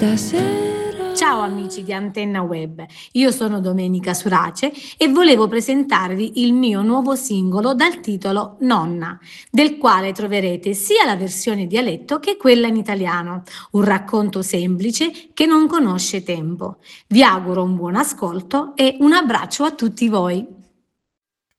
stasera. Ciao amici di Antenna Web, io sono Domenica Surace e volevo presentarvi il mio nuovo singolo dal titolo Nonna, del quale troverete sia la versione dialetto che quella in italiano, un racconto semplice che non conosce tempo. Vi auguro un buon ascolto e un abbraccio a tutti voi.